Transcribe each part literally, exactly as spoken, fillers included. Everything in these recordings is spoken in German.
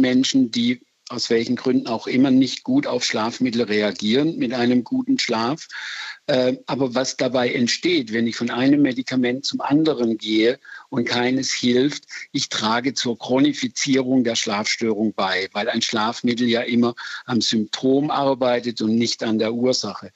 Menschen, die aus welchen Gründen auch immer nicht gut auf Schlafmittel reagieren mit einem guten Schlaf. Äh, aber was dabei entsteht, wenn ich von einem Medikament zum anderen gehe und keines hilft, ich trage zur Chronifizierung der Schlafstörung bei, weil ein Schlafmittel ja immer am Symptom arbeitet und nicht an der Ursache.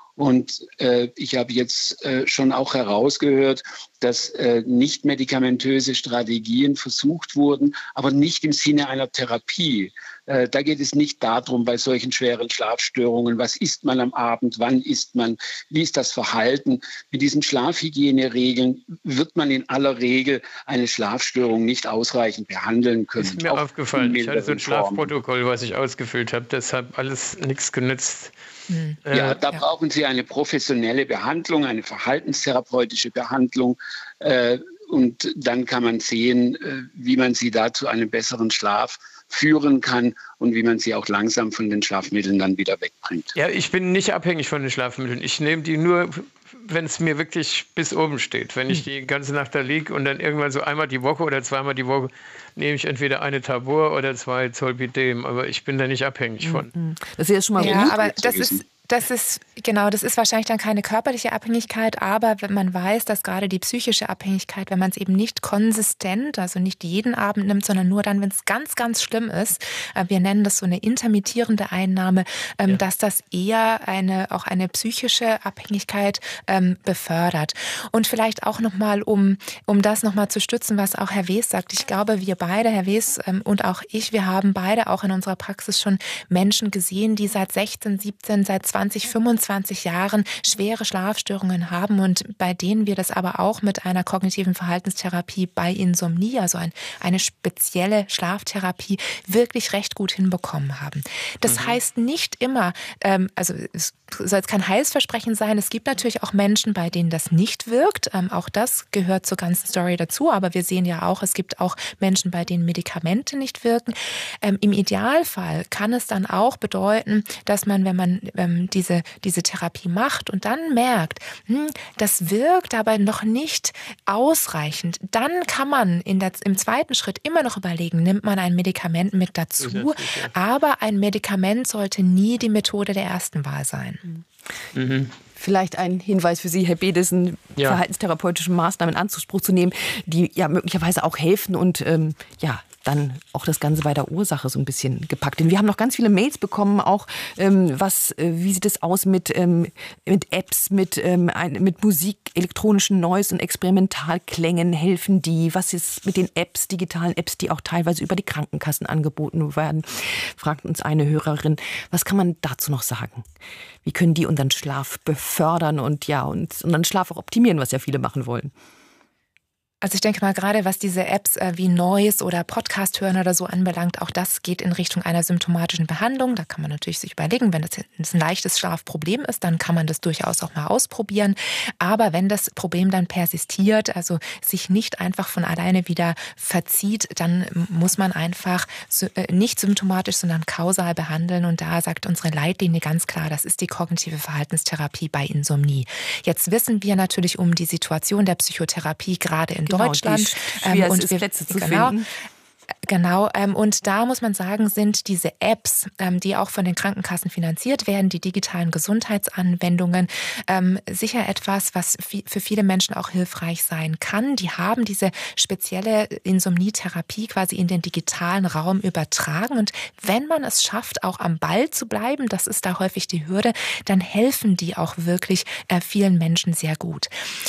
Und äh, ich habe jetzt äh, schon auch herausgehört, dass äh, nicht medikamentöse Strategien versucht wurden, aber nicht im Sinne einer Therapie. Äh, da geht es nicht darum, bei solchen schweren Schlafstörungen, was isst man am Abend, wann isst man, wie ist das Verhalten. Mit diesen Schlafhygieneregeln wird man in aller Regel eine Schlafstörung nicht ausreichend behandeln können. Ist mir aufgefallen, ich hatte so ein Schlafprotokoll, was ich ausgefüllt habe, deshalb alles nichts genützt. Hm. Ja, da ja. brauchen Sie eine professionelle Behandlung, eine verhaltenstherapeutische Behandlung. Äh, und dann kann man sehen, äh, wie man Sie da zu einem besseren Schlaf führen kann und wie man sie auch langsam von den Schlafmitteln dann wieder wegbringt. Ja, ich bin nicht abhängig von den Schlafmitteln. Ich nehme die nur, wenn es mir wirklich bis oben steht. Wenn ich die ganze Nacht da liege und dann irgendwann so einmal die Woche oder zweimal die Woche nehme ich entweder eine Tabor oder zwei Zolpidem. Aber ich bin da nicht abhängig von. Das ist ja schon mal ja, gut. Aber das ist Das ist, genau, das ist wahrscheinlich dann keine körperliche Abhängigkeit, aber wenn man weiß, dass gerade die psychische Abhängigkeit, wenn man es eben nicht konsistent, also nicht jeden Abend nimmt, sondern nur dann, wenn es ganz, ganz schlimm ist, äh, wir nennen das so eine intermittierende Einnahme, ähm, ja. dass das eher eine, auch eine psychische Abhängigkeit ähm, befördert. Und vielleicht auch nochmal, um, um das nochmal zu stützen, was auch Herr Wes sagt. Ich glaube, wir beide, Herr Wes ähm, und auch ich, wir haben beide auch in unserer Praxis schon Menschen gesehen, die seit sechzehn, siebzehn, seit zwanzig, fünfundzwanzig Jahren schwere Schlafstörungen haben und bei denen wir das aber auch mit einer kognitiven Verhaltenstherapie bei Insomnie, also ein, eine spezielle Schlaftherapie, wirklich recht gut hinbekommen haben. Das mhm. heißt nicht immer, ähm, also es soll jetzt kein Heilsversprechen sein, es gibt natürlich auch Menschen, bei denen das nicht wirkt. Ähm, auch das gehört zur ganzen Story dazu, aber wir sehen ja auch, es gibt auch Menschen, bei denen Medikamente nicht wirken. Ähm, im Idealfall kann es dann auch bedeuten, dass man, wenn man ähm, diese, diese Therapie macht und dann merkt, hm, das wirkt aber noch nicht ausreichend, dann kann man in der, im zweiten Schritt immer noch überlegen, nimmt man ein Medikament mit dazu, aber ein Medikament sollte nie die Methode der ersten Wahl sein. Mhm. Vielleicht ein Hinweis für Sie, Herr Bedesen, ja. verhaltenstherapeutische Maßnahmen in Anspruch zu nehmen, die ja möglicherweise auch helfen und ähm, ja, dann auch das Ganze bei der Ursache so ein bisschen gepackt. Denn wir haben noch ganz viele Mails bekommen, auch ähm, was, äh, wie sieht es aus mit, ähm, mit Apps, mit, ähm, ein, mit Musik, elektronischen Noise und Experimentalklängen, helfen die? Was ist mit den Apps, digitalen Apps, die auch teilweise über die Krankenkassen angeboten werden? Fragt uns eine Hörerin. Was kann man dazu noch sagen? Wie können die unseren Schlaf befördern und ja, und unseren Schlaf auch optimieren, was ja viele machen wollen? Also ich denke mal, gerade was diese Apps äh, wie Noise oder Podcast hören oder so anbelangt, auch das geht in Richtung einer symptomatischen Behandlung. Da kann man natürlich sich überlegen, wenn das ein leichtes Schlafproblem ist, dann kann man das durchaus auch mal ausprobieren. Aber wenn das Problem dann persistiert, also sich nicht einfach von alleine wieder verzieht, dann muss man einfach nicht symptomatisch, sondern kausal behandeln. Und da sagt unsere Leitlinie ganz klar, das ist die kognitive Verhaltenstherapie bei Insomnie. Jetzt wissen wir natürlich um die Situation der Psychotherapie gerade in Genau, Deutschland. Ähm, und wir, Plätze zu genau, finden. Genau, und da muss man sagen, sind diese Apps, die auch von den Krankenkassen finanziert werden, die digitalen Gesundheitsanwendungen, sicher etwas, was für viele Menschen auch hilfreich sein kann. Die haben diese spezielle Insomnietherapie quasi in den digitalen Raum übertragen. Und wenn man es schafft, auch am Ball zu bleiben, das ist da häufig die Hürde, dann helfen die auch wirklich vielen Menschen sehr gut.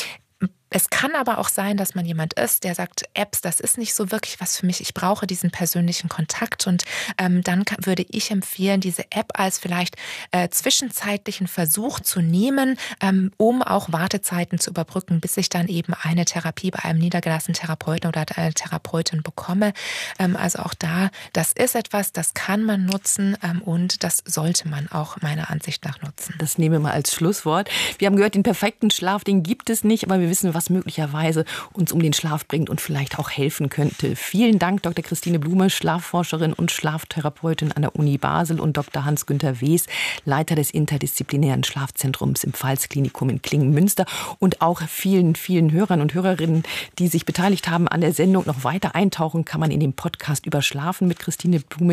Es kann aber auch sein, dass man jemand ist, der sagt, Apps, das ist nicht so wirklich was für mich. Ich brauche diesen persönlichen Kontakt. Und ähm, dann kann, würde ich empfehlen, diese App als vielleicht äh, zwischenzeitlichen Versuch zu nehmen, ähm, um auch Wartezeiten zu überbrücken, bis ich dann eben eine Therapie bei einem niedergelassenen Therapeuten oder einer Therapeutin bekomme. Ähm, also auch da, das ist etwas, das kann man nutzen ähm, und das sollte man auch meiner Ansicht nach nutzen. Das nehmen wir mal als Schlusswort. Wir haben gehört, den perfekten Schlaf, den gibt es nicht, aber wir wissen, was möglicherweise uns um den Schlaf bringt und vielleicht auch helfen könnte. Vielen Dank, Doktor Christine Blume, Schlafforscherin und Schlaftherapeutin an der Uni Basel und Doktor Hans-Günther Wes, Leiter des interdisziplinären Schlafzentrums im Pfalz-Klinikum in Klingen-Münster und auch vielen, vielen Hörern und Hörerinnen, die sich beteiligt haben an der Sendung. Noch weiter eintauchen kann man in den Podcast über Schlafen mit Christine Blume